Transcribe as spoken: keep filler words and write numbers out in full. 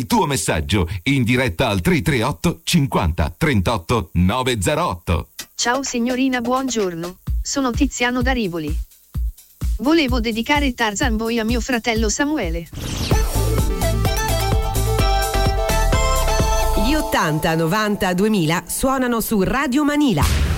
il tuo messaggio in diretta al tre tre otto cinquanta trentotto novecentotto. Ciao signorina, buongiorno. Sono Tiziano da Rivoli. Volevo dedicare Tarzan Boy a mio fratello Samuele. Gli ottanta, novanta, duemila suonano su Radio Manila.